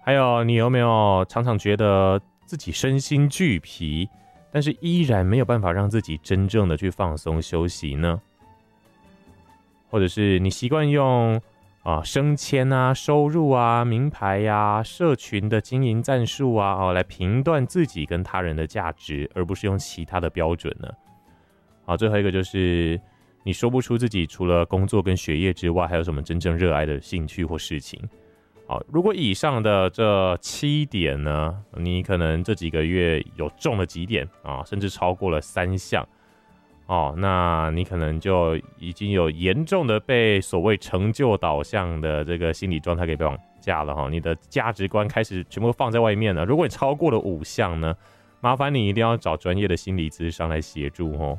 还有你有没有常常觉得自己身心俱疲，但是依然没有办法让自己真正的去放松休息呢？或者是你习惯用升迁啊、收入啊、名牌呀、社群的经营战术啊，来评断自己跟他人的价值，而不是用其他的标准呢？好，最后一个就是你说不出自己除了工作跟学业之外，还有什么真正热爱的兴趣或事情。好，如果以上的这7点呢，你可能这几个月有中了几点啊，甚至超过了3项。那你可能就已经有严重的被所谓成就导向的这个心理状态给绑架了哈，你的价值观开始全部放在外面了。如果你超过了5项呢，麻烦你一定要找专业的心理咨商来协助哦。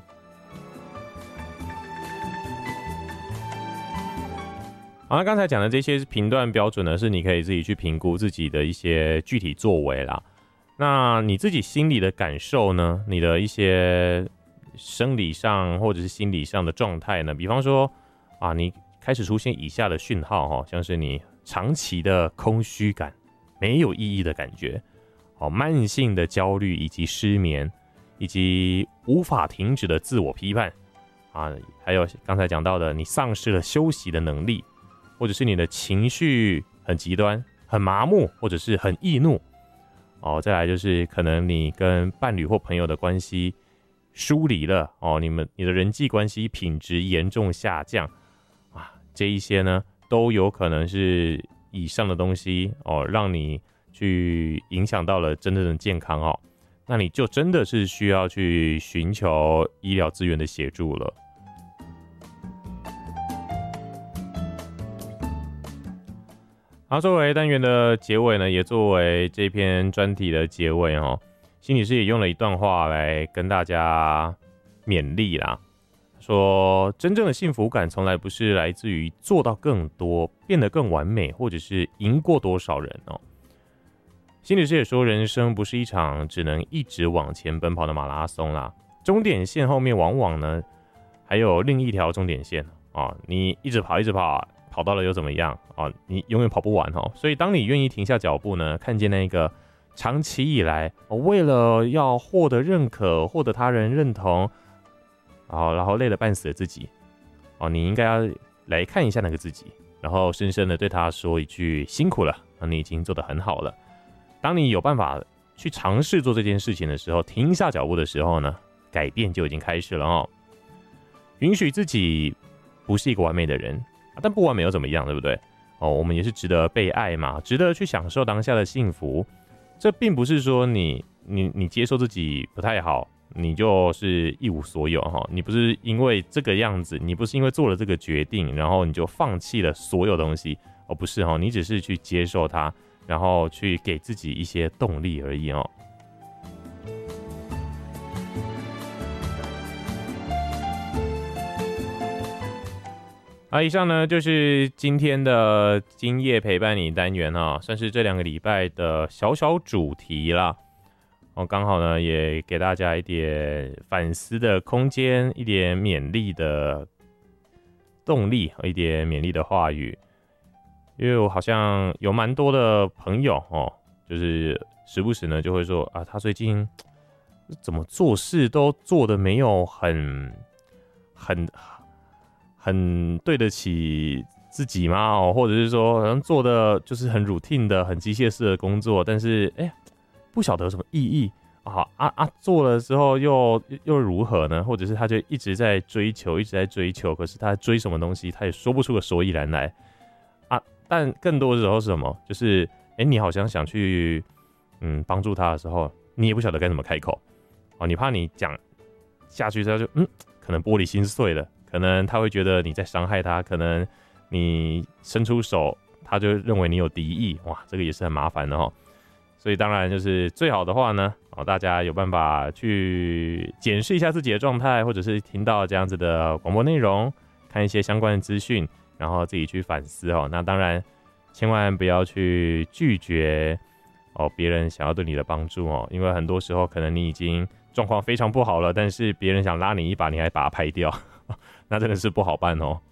好，那刚才讲的这些评断标准呢，是你可以自己去评估自己的一些具体作为啦。那你自己心里的感受呢？你的一些生理上或者是心理上的状态呢？比方说你开始出现以下的讯号像是你长期的空虚感、没有意义的感觉，慢性的焦虑以及失眠，以及无法停止的自我批判还有刚才讲到的，你丧失了休息的能力，或者是你的情绪很极端、很麻木，或者是很易怒再来就是可能你跟伴侣或朋友的关系疏离了你的人际关系品质严重下降这一些呢都有可能是以上的东西让你去影响到了真正的健康那你就真的是需要去寻求医疗资源的协助了。好，作为单元的结尾呢，也作为这篇专题的结尾心理师也用了一段话来跟大家勉励啦，说真正的幸福感从来不是来自于做到更多、变得更完美，或者是赢过多少人心理师也说，人生不是一场只能一直往前奔跑的马拉松啦，终点线后面往往呢还有另一条终点线你一直跑一直跑，跑到了又怎么样你永远跑不完所以当你愿意停下脚步呢，看见那个长期以来为了要获得认可、获得他人认同然后累得半死的自己你应该要来看一下那个自己，然后深深的对他说一句辛苦了你已经做得很好了。当你有办法去尝试做这件事情的时候，停下脚步的时候呢，改变就已经开始了允许自己不是一个完美的人但不完美又怎么样，对不对我们也是值得被爱嘛，值得去享受当下的幸福。这并不是说你接受自己不太好，你就是一无所有你不是因为这个样子，你不是因为做了这个决定，然后你就放弃了所有东西不是你只是去接受它，然后去给自己一些动力而已以上呢就是今天的今夜陪伴你单元算是这2个礼拜的小小主题啦刚好呢也给大家一点反思的空间，一点勉励的动力，一点勉励的话语。因为我好像有蛮多的朋友就是时不时呢就会说他最近怎么做事都做得没有很对得起自己吗？或者是说好像做的就是很 routine 的、很机械式的工作，但是不晓得有什么意义做了之后又如何呢？或者是他就一直在追求，可是他追什么东西他也说不出个所以然来但更多的时候是什么？就是你好像想去帮助他的时候，你也不晓得该怎么开口你怕你讲下去他就可能玻璃心碎了，可能他会觉得你在伤害他，可能你伸出手他就认为你有敌意，哇，这个也是很麻烦的所以当然就是最好的话呢大家有办法去检视一下自己的状态，或者是听到这样子的广播内容，看一些相关的资讯，然后自己去反思那当然千万不要去拒绝别人想要对你的帮助因为很多时候可能你已经状况非常不好了，但是别人想拉你一把，你还把他拍掉那真的是不好办